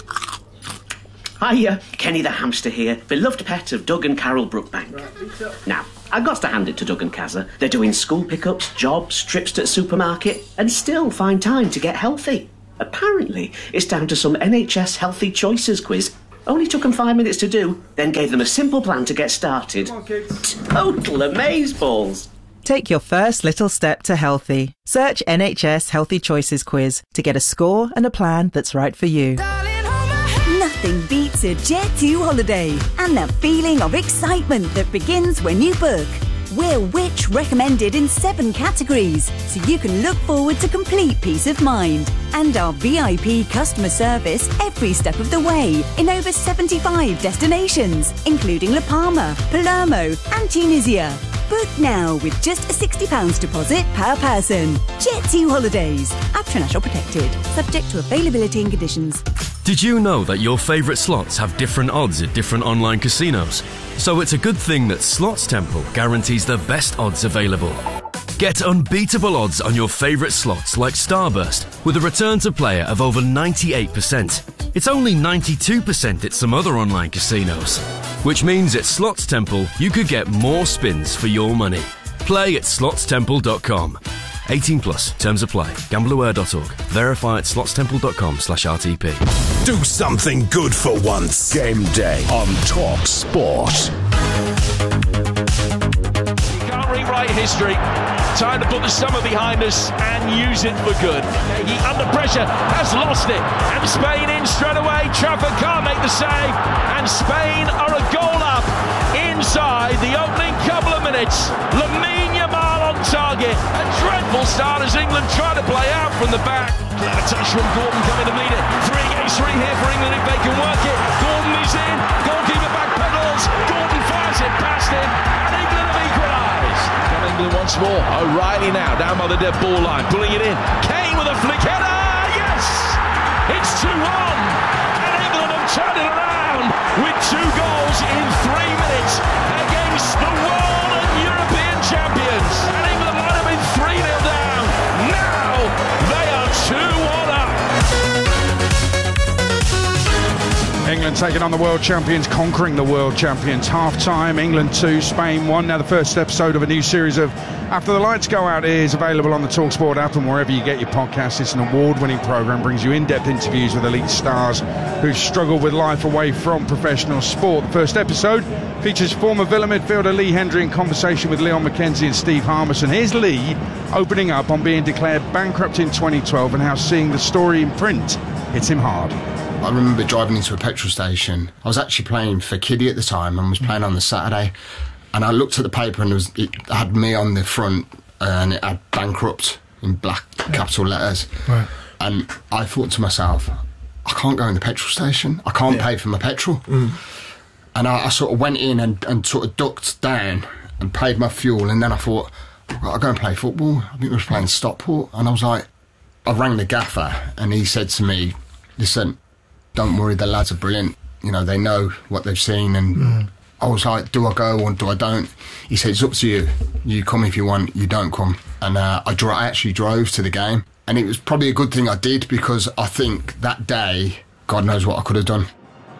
Hiya, Kenny the hamster here, beloved pet of Doug and Carol Brookbank. Now, I've got to hand it to Doug and Kazza. They're doing school pickups, jobs, trips to the supermarket, and still find time to get healthy. Apparently, it's down to some N H S Healthy Choices quiz. Only took them five minutes to do, then gave them a simple plan to get started. Come on, kids. Total amazeballs. Take your first little step to healthy. Search N H S Healthy Choices quiz to get a score and a plan that's right for you. Nothing beats a Jet two holiday and that feeling of excitement that begins when you book. We're Which recommended in seven categories, so you can look forward to complete peace of mind. And our V I P customer service every step of the way in over seventy-five destinations, including La Palma, Palermo and Tunisia. Book now with just a sixty pounds deposit per person. Jet two Holidays. Aptra National protected. Subject to availability and conditions. Did you know that your favourite slots have different odds at different online casinos? So it's a good thing that Slots Temple guarantees the best odds available. Get unbeatable odds on your favourite slots like Starburst with a return to player of over ninety-eight percent. It's only ninety-two percent at some other online casinos. Which means at Slots Temple you could get more spins for your money. Play at slots temple dot com. eighteen plus. Terms apply. gamble aware dot org. Verify at slots temple dot com slash R T P. Do something good for once. Game day on Talk Sport. You can't rewrite history. Time to put the summer behind us and use it for good. He, under pressure, has lost it. And Spain in straight away. Trafford can't make the save. And Spain are a goal up inside the opening couple of minutes. Lamine Yamal on target. A dreadful start as England try to play out from the back. A touch from Gordon coming to meet it. Three against three here for England if they can work it. Gordon is in. Goalkeeper back pedals. Gordon fires it past him. And England have equalised. Coming England once more. O'Reilly now down by the dead ball line. Pulling it in. Kane with a flick header. Yes! It's two one. And England have turned it around with two goals in three minutes against the world and European champions. And England might have been three nil down. Now they are two one up. England taking on the world champions, conquering the world champions. Half-time, England two, Spain one. Now the first episode of a new series of After the Lights Go Out is available on the TalkSport app and wherever you get your podcasts. It's an award-winning programme, brings you in-depth interviews with elite stars who've struggled with life away from professional sport. The first episode features former Villa midfielder Lee Hendry in conversation with Leon McKenzie and Steve Harmison. Here's Lee opening up on being declared bankrupt in twenty twelve and how seeing the story in print hits him hard. I remember driving into a petrol station. I was actually playing for Kiddie at the time and was playing on the Saturday. And I looked at the paper and it, was, it had me on the front and it had bankrupt in black capital letters. Right. And I thought to myself, I can't go in the petrol station. I can't yeah. pay for my petrol. Mm. And I, I sort of went in and, and sort of ducked down and paid my fuel. And then I thought, I'll go and play football. I think I was playing Stockport. And I was like, I rang the gaffer and he said to me, listen, don't worry, the lads are brilliant. You know, they know what they've seen. And mm. I was like, do I go or do I don't? He said, it's up to you. You come if you want, you don't come. And uh, I, dro- I actually drove to the game. And it was probably a good thing I did because I think that day, God knows what I could have done.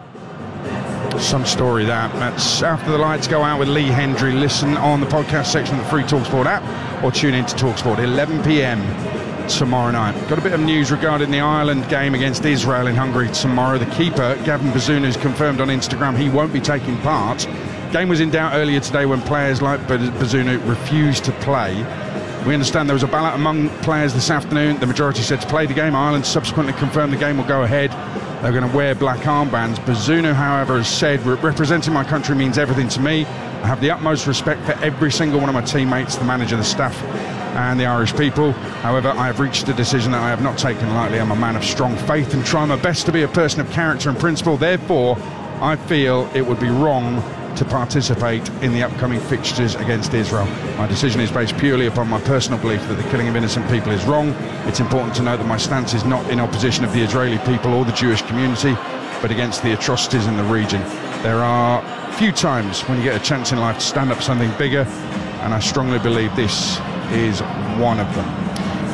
Some story that. That's After the Lights Go Out with Lee Hendry. Listen on the podcast section of the free TalkSport app or tune in to TalkSport eleven p.m. tomorrow night. Got a bit of news regarding the Ireland game against Israel in Hungary tomorrow. The keeper, Gavin Bazunu, has confirmed on Instagram he won't be taking part. Game was in doubt earlier today when players like Bazunu refused to play. We understand there was a ballot among players this afternoon. The majority said to play the game. Ireland subsequently confirmed the game will go ahead. They're going to wear black armbands. Bazunu, however, has said, representing my country means everything to me. I have the utmost respect for every single one of my teammates, the manager, the staff and the Irish people. However, I have reached a decision that I have not taken lightly. I'm a man of strong faith and try my best to be a person of character and principle. Therefore, I feel it would be wrong to participate in the upcoming fixtures against Israel. My decision is based purely upon my personal belief that the killing of innocent people is wrong. It's important to note that my stance is not in opposition of the Israeli people or the Jewish community, but against the atrocities in the region. There are few times when you get a chance in life to stand up for something bigger, and I strongly believe this is one of them.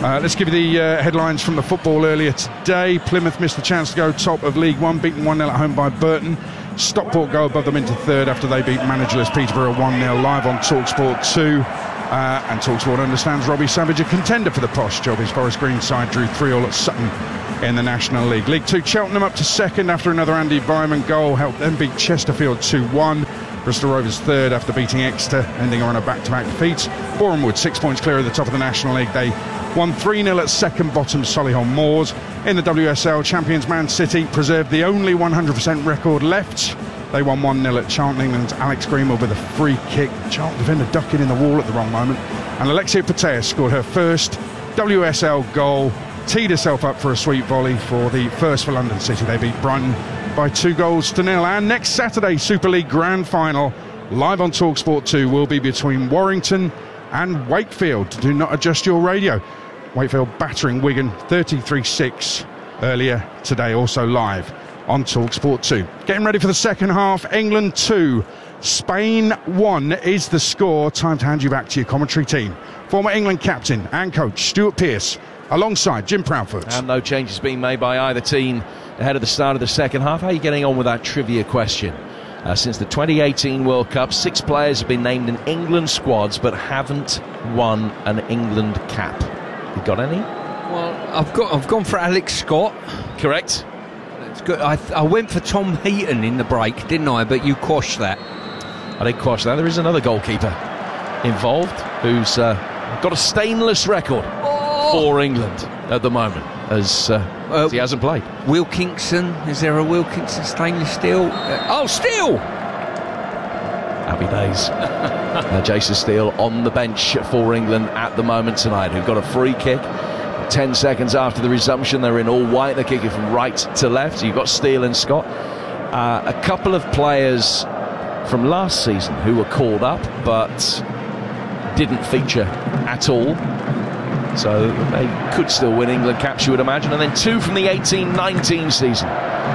Uh, let's give you the uh, headlines from the football earlier today. Plymouth missed the chance to go top of League One, beaten one nil at home by Burton. Stockport go above them into third after they beat managerless Peterborough one nil, live on TalkSport two. Uh, and TalkSport understands Robbie Savage a contender for the posh job. His Forest Green side drew three all at Sutton in the National League. League two, Cheltenham up to second after another Andy Vyman goal helped them beat Chesterfield two one. Bristol Rovers third after beating Exeter, ending on a back-to-back defeat. Bournemouth six points clear at the top of the National League. They won three nil at second bottom Solihull Moors. In the W S L, champions Man City preserved the only one hundred percent record left. They won one nil at Charlton. England's Alex Greenwood with a free kick. Charlton defender ducking in the wall at the wrong moment. And Alexia Putellas scored her first W S L goal, teed herself up for a sweet volley for the first for London City. They beat Brighton by two goals to nil. And next Saturday, Super League Grand Final, live on TalkSport two, will be between Warrington and Wakefield. Do not adjust your radio. Wakefield battering Wigan thirty-three six earlier today, also live on TalkSport two. Getting ready for the second half. England two, Spain one is the score. Time to hand you back to your commentary team. Former England captain and coach Stuart Pearce alongside Jim Proudfoot. And no changes being made by either team ahead of the start of the second half. How are you getting on with that trivia question? Uh, since the twenty eighteen World Cup, six players have been named in England squads but haven't won an England cap. You got any? Well, I've got. I've gone for Alex Scott. Correct. That's good. I, I went for Tom Heaton in the break, didn't I? But you quashed that. I did quash that. There is another goalkeeper involved who's uh, got a stainless record oh. for England at the moment, as, uh, uh, as he hasn't played. Wilkinson. Is there a Wilkinson stainless steel? Uh, oh, Steele! Happy days. uh, Jason Steele on the bench for England at the moment tonight, who've got a free kick. Ten seconds after the resumption, they're in all white. They're kicking from right to left. So you've got Steele and Scott. Uh, a couple of players from last season who were called up but didn't feature at all. So they could still win England caps, you would imagine. And then two from the eighteen nineteen season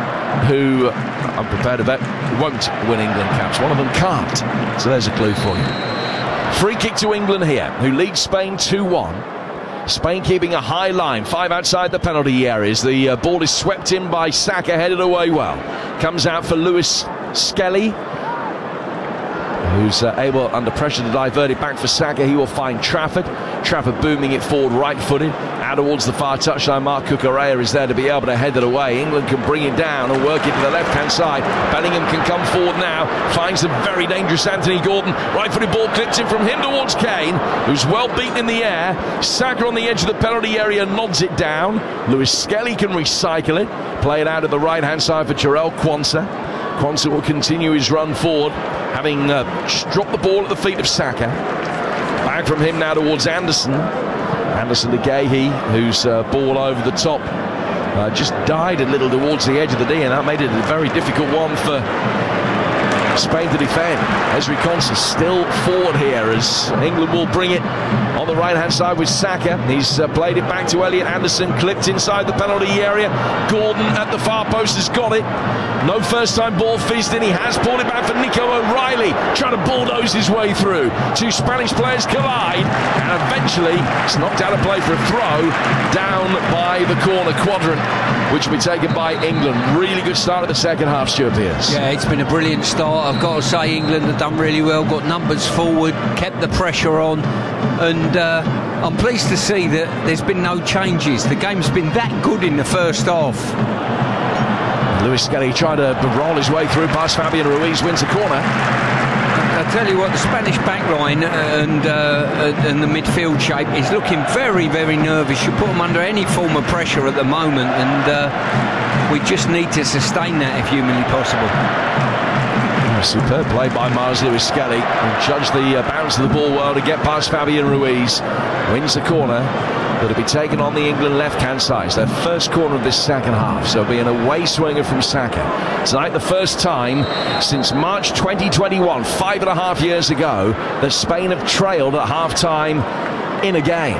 who, I'm prepared to bet, won't win England caps. One of them can't. So there's a clue for you. Free kick to England here, who lead Spain two one. Spain keeping a high line, five outside the penalty areas. The uh, ball is swept in by Saka, headed away well. Comes out for Lewis Skelly, who's uh, able, under pressure, to divert it back for Saka. He will find Trafford. Trafford booming it forward, right-footed. Out towards the far touchline. Mark Cucurella is there to be able to head it away. England can bring it down and work it to the left-hand side. Bellingham can come forward now. Finds the very dangerous Anthony Gordon. Right-footed ball clips in from him towards Kane, who's well beaten in the air. Saka on the edge of the penalty area nods it down. Lewis Skelly can recycle it. Play it out at the right-hand side for Jarell Quansah. Quansah will continue his run forward, having uh, dropped the ball at the feet of Saka. Back from him now towards Anderson. Anderson to Gahey, whose uh, ball over the top uh, just died a little towards the edge of the D, and that made it a very difficult one for Spain to defend. Ezri Konsa still forward here as England will bring it on the right hand side with Saka. He's uh, played it back to Elliot Anderson, clipped inside the penalty area. Gordon at the far post has got it. No first time ball fizzed in. He has pulled it back for Nico O'Reilly, trying to bulldoze his way through. Two Spanish players collide, and eventually it's knocked out of play for a throw down by the corner quadrant, which will be taken by England. Really good start of the second half, Stuart Pearce. Yeah, it's been a brilliant start. I've got to say England have done really well, got numbers forward, kept the pressure on, and uh, I'm pleased to see that there's been no changes. The game's been that good in the first half. Lewis Skelly tried to roll his way through past Fabian Ruiz, wins a corner. I tell you what, the Spanish backline and uh, and the midfield shape is looking very, very nervous. You put them under any form of pressure at the moment, and uh, we just need to sustain that if humanly possible. A superb play by Mars Lewis Skelly, who judged the uh, bounce of the ball well to get past Fabian Ruiz. Wins the corner. That'll be taken on the England left-hand side. It's their first corner of this second half, so it'll be an away swinger from Saka. Tonight, the first time since March twenty twenty-one, five and a half years ago, that Spain have trailed at half-time in a game.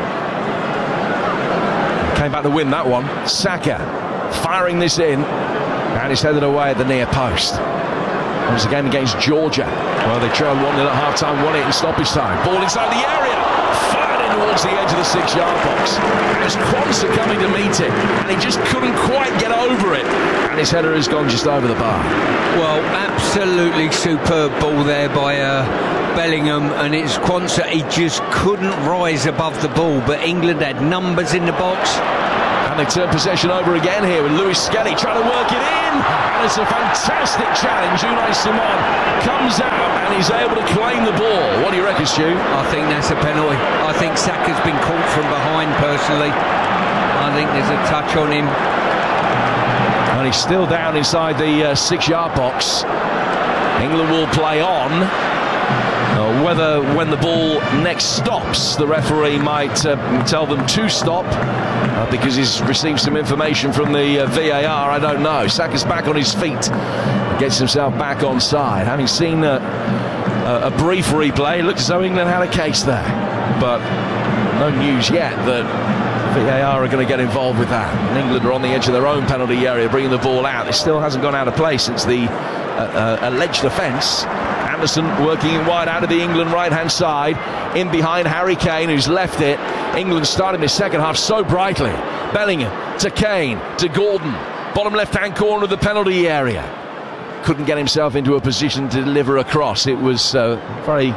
Came back to win that one. Saka firing this in, and it's headed away at the near post. It was a game against Georgia. Well, they trailed one nil at half-time, won it in stoppage time. Ball inside the area. Fired in towards the edge of the six-yard box. It was Quansah coming to meet it, and he just couldn't quite get over it. And his header has gone just over the bar. Well, absolutely superb ball there by uh, Bellingham, and it's Quansah. He just couldn't rise above the ball, but England had numbers in the box. And they turn possession over again here with Lewis Skelly trying to work it in. And it's a fantastic challenge. Unai Simon comes out and he's able to claim the ball. What do you reckon, Stu? I think that's a penalty. I think Saka's been caught from behind, personally. I think there's a touch on him. And he's still down inside the uh, six-yard box. England will play on. Uh, whether when the ball next stops, the referee might uh, tell them to stop uh, because he's received some information from the uh, V A R, I don't know. Saka's back on his feet, gets himself back on side. Having seen uh, a, a brief replay, it looked as though England had a case there, but no news yet that V A R are going to get involved with that. And England are on the edge of their own penalty area, bringing the ball out. It still hasn't gone out of play since the uh, uh, alleged offence. Anderson working in wide out of the England right-hand side, in behind Harry Kane, who's left it. England starting the second half so brightly. Bellingham to Kane to Gordon, bottom left-hand corner of the penalty area. Couldn't get himself into a position to deliver a cross. It was uh, very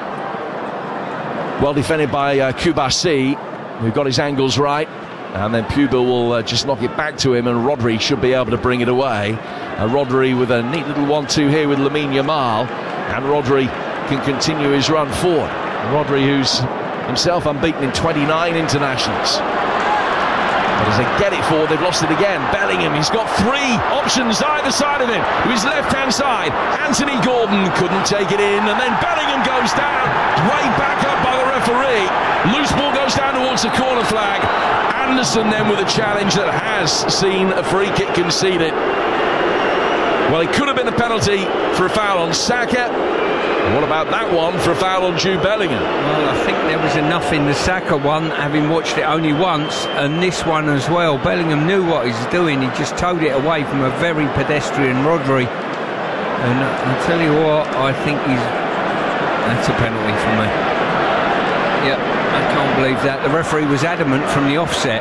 well defended by uh, Kubasi, who got his angles right. And then Pubil will uh, just knock it back to him, and Rodri should be able to bring it away. Uh, Rodri with a neat little one two here with Lamine Yamal. And Rodri can continue his run forward. Rodri, who's himself unbeaten in twenty-nine internationals. But as they get it forward, they've lost it again. Bellingham, he's got three options either side of him. To his left-hand side, Anthony Gordon couldn't take it in, and then Bellingham goes down, way back up by the referee. Loose ball goes down towards the corner flag. Anderson then with a challenge that has seen a free kick conceded. Well, it could have been a penalty for a foul on Saka. What about that one for a foul on Jude Bellingham? Well, I think there was enough in the Saka one, having watched it only once, and this one as well. Bellingham knew what he was doing. He just towed it away from a very pedestrian Rodri. And I'll tell you what, I think he's... That's a penalty for me. Yep, I can't believe that. The referee was adamant from the offset.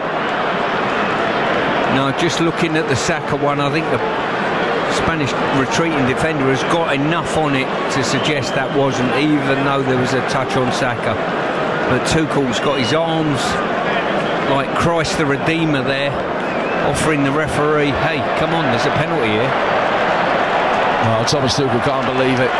Now, just looking at the Saka one, I think the Spanish retreating defender has got enough on it to suggest that wasn't, even though there was a touch on Saka. But Tuchel's got his arms like Christ the Redeemer there, offering the referee, hey, come on, there's a penalty here. Well, Thomas Tuchel can't believe it.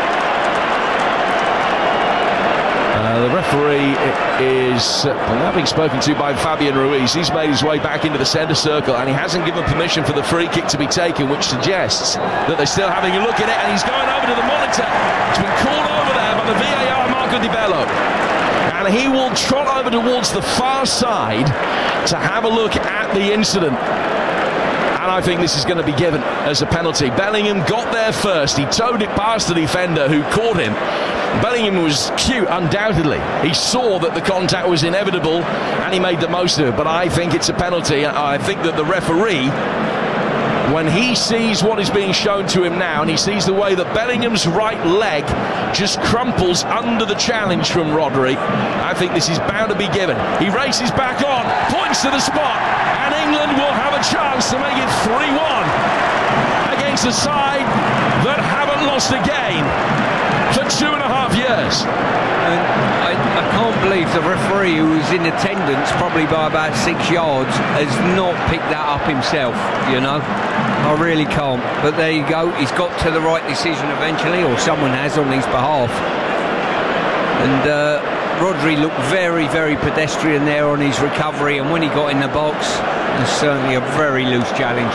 Uh, the referee is uh, now being spoken to by Fabian Ruiz. He's made his way back into the centre circle, and he hasn't given permission for the free kick to be taken, which suggests that they're still having a look at it, and he's going over to the monitor. It's been called over there by the V A R, Marco Di Bello. And he will trot over towards the far side to have a look at the incident. And I think this is going to be given as a penalty. Bellingham got there first. He towed it past the defender who caught him. Bellingham was cute, undoubtedly. He saw that the contact was inevitable and he made the most of it. But I think it's a penalty. I think that the referee, when he sees what is being shown to him now, and he sees the way that Bellingham's right leg just crumples under the challenge from Rodri, I think this is bound to be given. He races back on, points to the spot, and England will have a chance to make it three one against a side that haven't lost a game for two and a half years. And I, I can't believe the referee, who was in attendance probably by about six yards, has not picked that up himself, you know. I really can't. But there you go, he's got to the right decision eventually, or someone has on his behalf. And uh, Rodri looked very, very pedestrian there on his recovery, and when he got in the box, it was certainly a very loose challenge.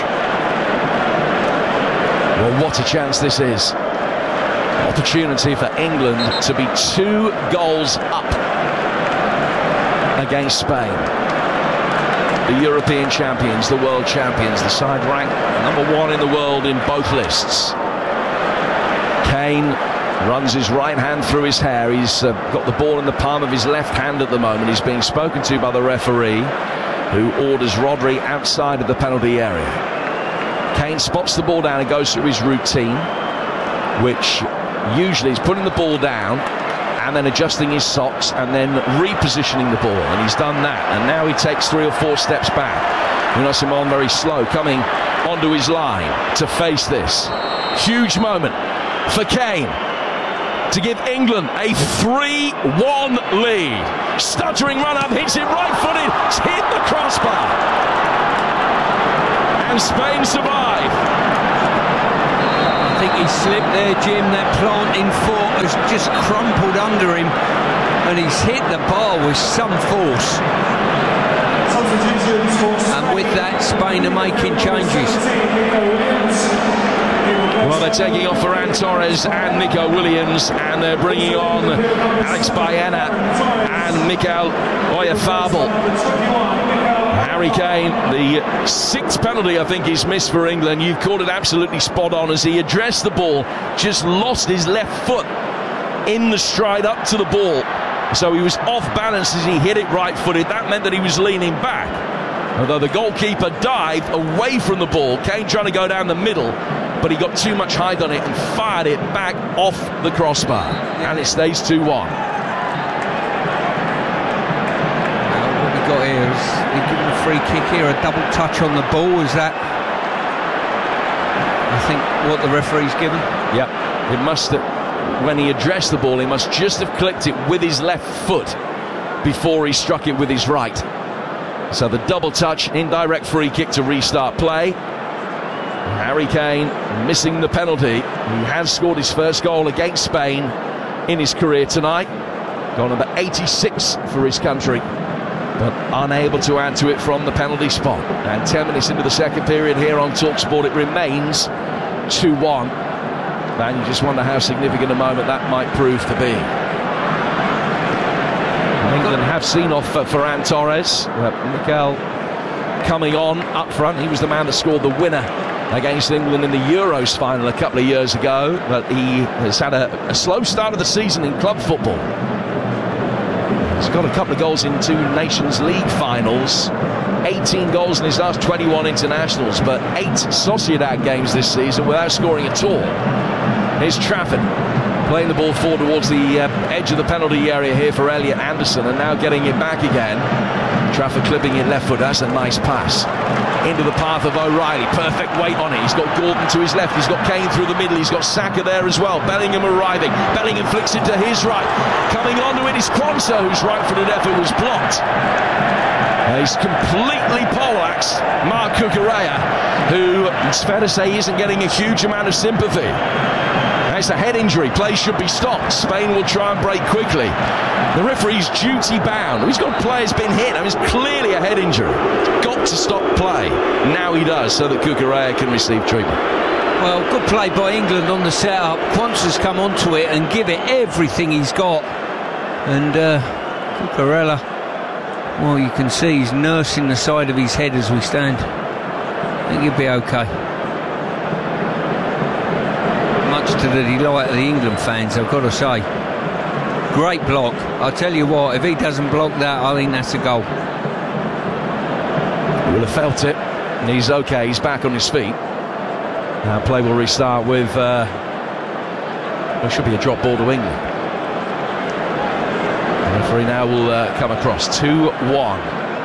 Well, what a chance this is. Opportunity for England to be two goals up against Spain. The European champions, the world champions, the side ranked number one in the world in both lists. Kane runs his right hand through his hair. He's uh, got the ball in the palm of his left hand at the moment. He's being spoken to by the referee, who orders Rodri outside of the penalty area. Kane spots the ball down and goes through his routine, which usually is putting the ball down and then adjusting his socks and then repositioning the ball, and he's done that, and now he takes three or four steps back. Unai Simon very slow, coming onto his line to face this. Huge moment for Kane to give England a three one lead. Stuttering run-up, hits it right-footed, it's hit the crossbar. And Spain survive. I think he slipped there, Jim. That planting foot has just crumpled under him, and he's hit the bar with some force. And with that, Spain are making changes. Well, they're taking off Ferran Torres and Nico Williams, and they're bringing on Alex Baena and Mikel Oyarzabal. Harry Kane, the sixth penalty I think he's missed for England. You've called it absolutely spot on as he addressed the ball, just lost his left foot in the stride up to the ball. So he was off balance as he hit it right-footed. That meant that he was leaning back. Although the goalkeeper dived away from the ball, Kane trying to go down the middle, but he got too much height on it and fired it back off the crossbar. And it stays two one. What we got here is they're giving a free kick here, a double touch on the ball. Is that, I think, what the referee's given? Yep. It must have, when he addressed the ball, he must just have clicked it with his left foot before he struck it with his right. So the double touch, indirect free kick to restart play. Harry Kane missing the penalty. He has scored his first goal against Spain in his career tonight. Goal number eighty-six for his country, but unable to add to it from the penalty spot. And ten minutes into the second period here on TalkSport, it remains two one. And you just wonder how significant a moment that might prove to be. England have seen off uh, Ferran Torres. Uh, Mikel coming on up front. He was the man that scored the winner against England in the Euros final a couple of years ago, but he has had a, a slow start of the season in club football. He's got a couple of goals in two Nations League finals, eighteen goals in his last twenty-one internationals, but eight Sociedad games this season without scoring at all. Here's Trafford playing the ball forward towards the uh, edge of the penalty area here for Elliot Anderson, and now getting it back again. Trafford clipping it left foot. That's a nice pass into the path of O'Reilly. Perfect weight on it. He's got Gordon to his left. He's got Kane through the middle. He's got Saka there as well. Bellingham arriving. Bellingham flicks it to his right. Coming onto it is Quansah, whose right-footed effort was blocked. Uh, he's completely poleaxed Marc Cucurella, who, it's fair to say, isn't getting a huge amount of sympathy. It's a head injury. Play should be stopped. Spain will try and break quickly. The referee's duty bound. He's got players been hit. I mean, it's clearly a head injury. He's got to stop play. Now he does, so that Cucurella can receive treatment. Well, good play by England on the setup. Quansah's come onto it and give it everything he's got. And uh, Cucurella, well, you can see he's nursing the side of his head as we stand. I think he'll be okay. Much to the delight of the England fans, I've got to say. Great block. I'll tell you what, if he doesn't block that, I think that's a goal. He will have felt it. And he's okay, he's back on his feet. Now play will restart with uh, there should be a drop ball to England. The referee now will uh, come across. two one.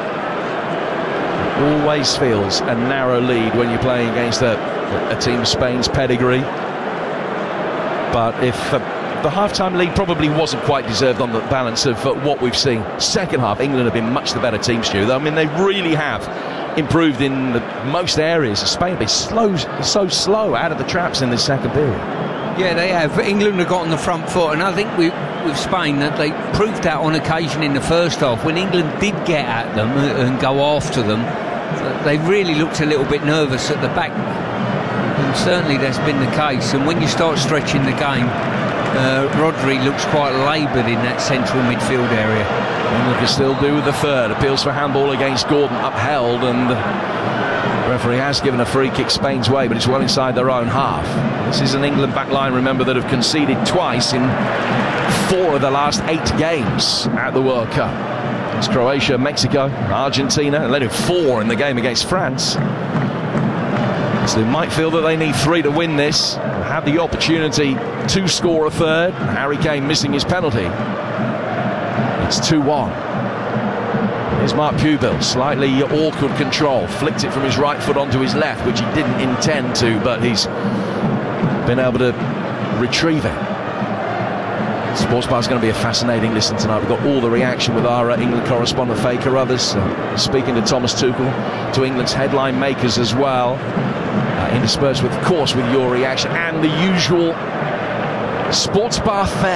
Always feels a narrow lead when you're playing against a, a team of Spain's pedigree. But if uh, the half-time lead probably wasn't quite deserved on the balance of uh, what we've seen. Second half, England have been much the better team, Stu. I mean, they really have improved in the, most areas. Spain have been slow, so slow out of the traps in this second period. Yeah, they have. England have got on the front foot, and I think we, with Spain that they proved that on occasion in the first half. When England did get at them and go after them, they really looked a little bit nervous at the back. And certainly that's been the case. And when you start stretching the game, uh, Rodri looks quite laboured in that central midfield area. And we can still do with the third. Appeals for handball against Gordon upheld, and the referee has given a free kick Spain's way, but it's well inside their own half. This is an England back line, remember, that have conceded twice in four of the last eight games at the World Cup. It's Croatia, Mexico, Argentina, and they did four in the game against France. So they might feel that they need three to win this. had the opportunity to score a third. Harry Kane missing his penalty. It's two one. Here's Mark Pubil, slightly awkward control, flicked it from his right foot onto his left, which he didn't intend to, but he's been able to retrieve it. Sports Bar is going to be a fascinating listen tonight. We've got all the reaction with our uh, England correspondent Faye Carruthers, uh, speaking to Thomas Tuchel, to England's headline makers as well, uh, interspersed with, of course, with your reaction and the usual Sports Bar fare.